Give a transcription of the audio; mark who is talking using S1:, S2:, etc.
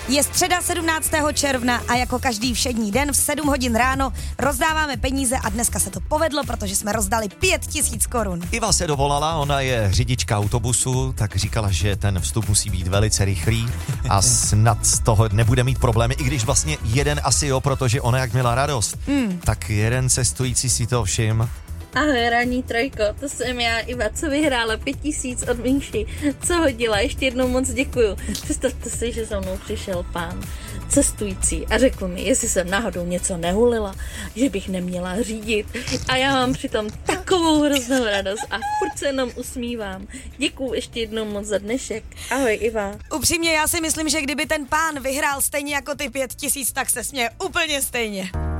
S1: Je středa 17. června a jako každý všední den v 7 hodin ráno rozdáváme peníze a dneska se to povedlo, protože jsme rozdali 5 000 korun.
S2: Iva se dovolala, ona je řidička autobusu, tak říkala, že ten vstup musí být velice rychlý a snad z toho nebude mít problémy, i když vlastně jeden asi jo, protože ona jak měla radost. Tak jeden cestující si to všim.
S3: Ahoj, ranní trojko, to jsem já, Iva, co vyhrála 5 000 od Míši. Co hodila, ještě jednou moc děkuju. Představte si, že za mnou přišel pán cestující a řekl mi, jestli jsem náhodou něco nehulila, že bych neměla řídit. A já mám přitom takovou hroznou radost a furt se jenom usmívám. Děkuju ještě jednou moc za dnešek. Ahoj, Iva.
S1: Upřímně, já si myslím, že kdyby ten pán vyhrál stejně jako ty 5 000, tak se směje úplně stejně.